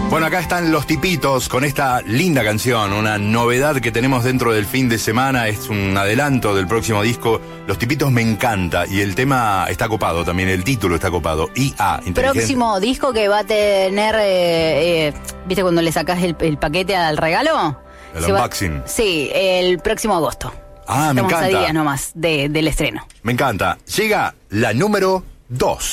Bueno, acá están Los Tipitos con esta linda canción, una novedad que tenemos dentro del fin de semana, es un adelanto del próximo disco. Los Tipitos me encanta y el tema está copado también, el título está copado. IA, próximo disco que va a tener, ¿viste cuando le sacás el paquete al regalo? El unboxing. Sí, el próximo agosto. Ah, me encanta. Estamos a días nomás del estreno. Me encanta. Llega la número 2.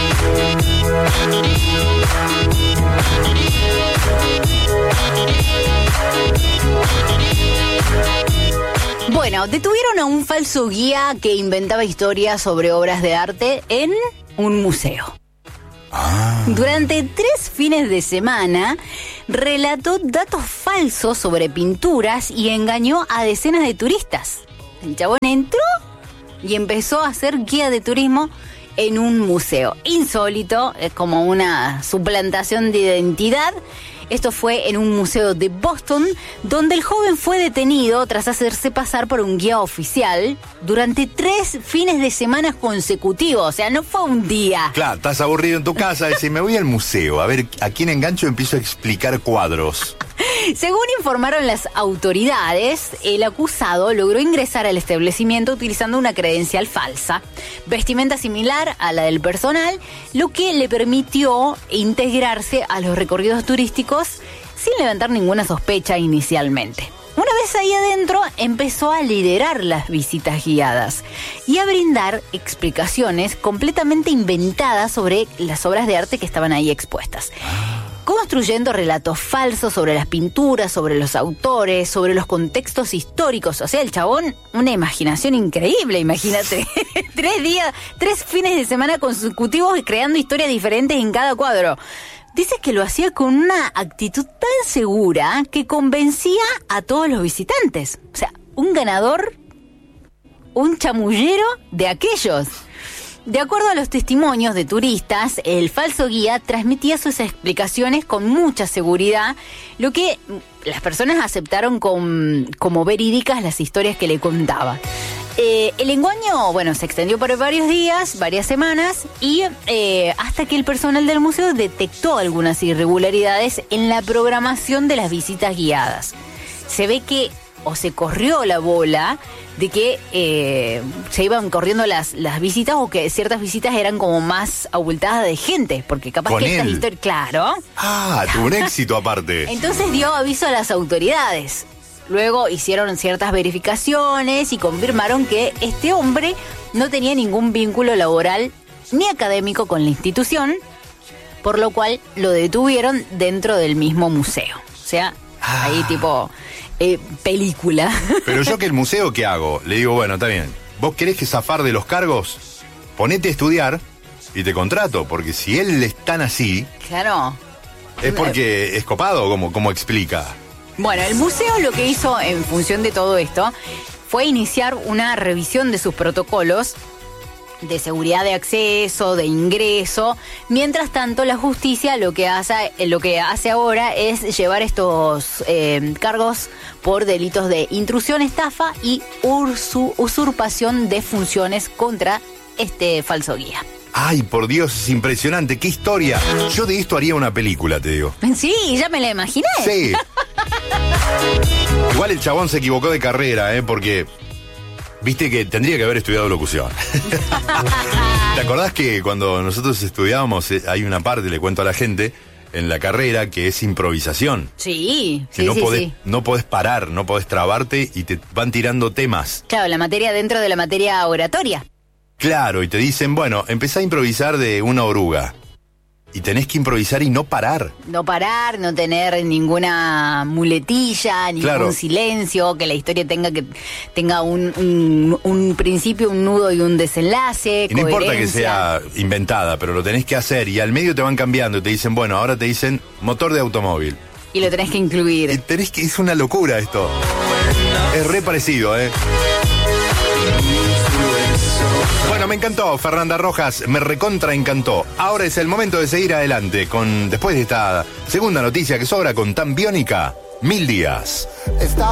Bueno, detuvieron a un falso guía que inventaba historias sobre obras de arte en un museo. Durante 3 fines de semana relató datos falsos sobre pinturas y engañó a decenas de turistas. El chabón entró y empezó a hacer guía de turismo en un museo. Insólito, es como una suplantación de identidad. Esto fue en un museo de Boston, donde el joven fue detenido tras hacerse pasar por un guía oficial durante 3 fines de semana consecutivos. O sea, no fue un día. Claro, estás aburrido en tu casa, decís, me voy al museo, a ver a quién engancho y empiezo a explicar cuadros. Según informaron las autoridades, el acusado logró ingresar al establecimiento utilizando una credencial falsa, vestimenta similar a la del personal, lo que le permitió integrarse a los recorridos turísticos sin levantar ninguna sospecha inicialmente. Una vez ahí adentro, empezó a liderar las visitas guiadas y a brindar explicaciones completamente inventadas sobre las obras de arte que estaban ahí expuestas, construyendo relatos falsos sobre las pinturas, sobre los autores, sobre los contextos históricos. O sea, el chabón, una imaginación increíble, imagínate. 3 fines de semana consecutivos creando historias diferentes en cada cuadro. Dice que lo hacía con una actitud tan segura que convencía a todos los visitantes. O sea, un ganador, un chamullero de aquellos. De acuerdo a los testimonios de turistas, el falso guía transmitía sus explicaciones con mucha seguridad, lo que las personas aceptaron como verídicas las historias que le contaba. El engaño, bueno, se extendió por varios días, varias semanas, y hasta que el personal del museo detectó algunas irregularidades en la programación de las visitas guiadas. Se ve que o se corrió la bola de que se iban corriendo las visitas, o que ciertas visitas eran como más abultadas de gente, porque capaz ¿Con que estas él? historias... Claro. Tuvo un éxito aparte. Entonces dio aviso a las autoridades. Luego hicieron ciertas verificaciones y confirmaron que este hombre no tenía ningún vínculo laboral ni académico con la institución, por lo cual lo detuvieron dentro del mismo museo. O sea, ahí tipo... película. Pero yo que el museo, ¿qué hago? Le digo, bueno, está bien, ¿vos querés que zafar de los cargos? Ponete a estudiar y te contrato, porque si él es tan así... Claro. Es porque es copado, como explica. Bueno, el museo lo que hizo en función de todo esto fue iniciar una revisión de sus protocolos de seguridad de acceso, de ingreso. Mientras tanto, la justicia lo que hace ahora es llevar estos cargos por delitos de intrusión, estafa y usurpación de funciones contra este falso guía. Ay, por Dios, es impresionante, qué historia. Yo de esto haría una película, te digo. Sí, ya me la imaginé. Sí. Igual el chabón se equivocó de carrera, porque... Viste que tendría que haber estudiado locución. ¿Te acordás que cuando nosotros estudiábamos hay una parte, le cuento a la gente, en la carrera que es improvisación? Sí, que no podés parar, no podés trabarte y te van tirando temas. Claro, la materia dentro de la materia oratoria. Claro, y te dicen, bueno, empezá a improvisar de una oruga. Y tenés que improvisar y no parar. No parar, no tener ninguna muletilla, ningún silencio, que la historia tenga un principio, un nudo y un desenlace. Y no importa que sea inventada, pero lo tenés que hacer. Y al medio te van cambiando y te dicen, bueno, ahora te dicen motor de automóvil. Y lo tenés que incluir. Es una locura esto. Es re parecido, Bueno, me encantó, Fernanda Rojas, me recontra encantó. Ahora es el momento de seguir adelante después de esta segunda noticia que sobra con tan biónica, 1000 días.